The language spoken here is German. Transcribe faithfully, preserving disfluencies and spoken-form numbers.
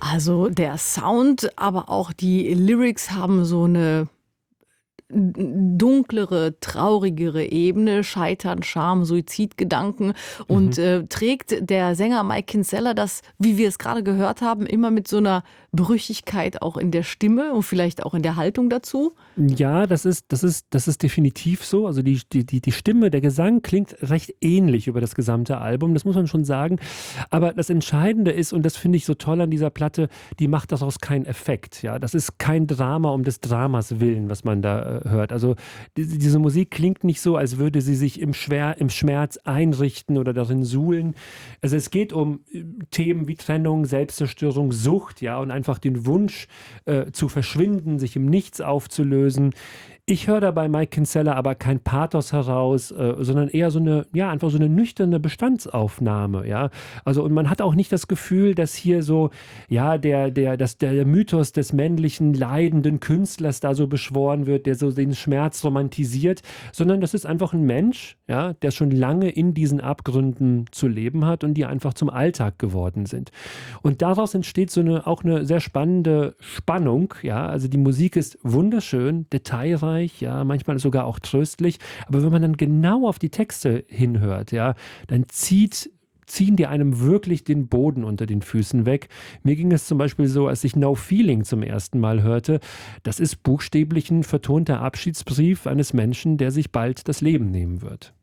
Also der Sound, aber auch die Lyrics haben so 'ne d dunklere, traurigere Ebene, Scheitern, Scham, Suizidgedanken und, Mhm. äh, trägt der Sänger Mike Kinsella das, wie wir es grade gehört haben, immer mit so 'ner Brüchigkeit auch in der Stimme und vielleicht auch in der Haltung dazu? Ja, das ist das ist das ist definitiv so. Also die die die die Stimme, der Gesang klingt recht ähnlich über das gesamte Album, das muss man schon sagen. Aber das Entscheidende ist, und das finde ich so toll an dieser Platte, die macht daraus keinen Effekt, ja? Das ist kein Drama um des Dramas willen, was man da, äh, hört. Also diese diese Musik klingt nicht so, als würde sie sich im Schwer im Schmerz einrichten oder darin suhlen. Also es geht um, äh, Themen wie Trennung, Selbstzerstörung, Sucht, ja, und einfach den Wunsch, äh, zu verschwinden, sich im Nichts aufzulösen. Ich höre da bei Mike Kinsella aber kein Pathos heraus, äh, sondern eher so 'ne ja, einfach so 'ne nüchterne Bestandsaufnahme, ja? Also und man hat auch nicht das Gefühl, dass hier so, ja, der der dass der Mythos des männlichen leidenden Künstlers da so beschworen wird, der so den Schmerz romantisiert, sondern das ist einfach 'n Mensch, ja, der schon lange in diesen Abgründen zu leben hat und die einfach zum Alltag geworden sind. Und daraus entsteht so 'ne auch 'ne sehr spannende Spannung, ja? Also die Musik ist wunderschön, detailreich, ja, manchmal sogar auch tröstlich. Aber wenn man dann genau auf die Texte hinhört, ja, dann zieht ziehen die einem wirklich den Boden unter den Füßen weg. Mir ging es zum Beispiel so, als ich „No Feeling“ zum ersten Mal hörte, das ist buchstäblich 'n vertonter Abschiedsbrief eines Menschen, der sich bald das Leben nehmen wird.